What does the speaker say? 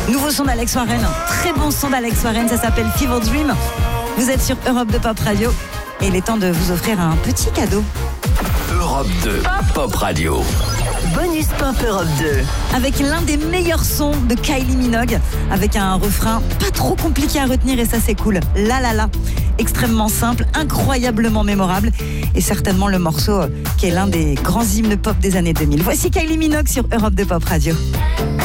Nouveau son d'Alex Warren, très bon son d'Alex Warren, ça s'appelle Fever Dream. Vous êtes sur Europe 2 Pop Radio et il est temps de vous offrir un petit cadeau. Europe 2 Pop Radio. Bonus Pop Europe 2. Avec l'un des meilleurs sons de Kylie Minogue, avec un refrain pas trop compliqué à retenir et ça c'est cool. La la la. Extrêmement simple, incroyablement mémorable et certainement le morceau qui est l'un des grands hymnes pop des années 2000. Voici Kylie Minogue sur Europe 2 Pop Radio.